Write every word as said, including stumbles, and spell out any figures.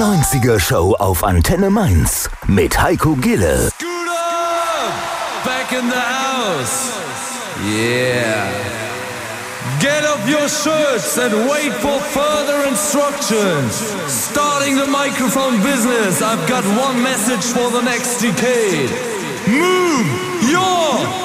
neunziger Show auf Antenne Mainz mit Heiko Gille. Scooter! Back in the house. Yeah. Get up your shirts and wait for further instructions. Starting the microphone business, I've got one message for the next decade. Move your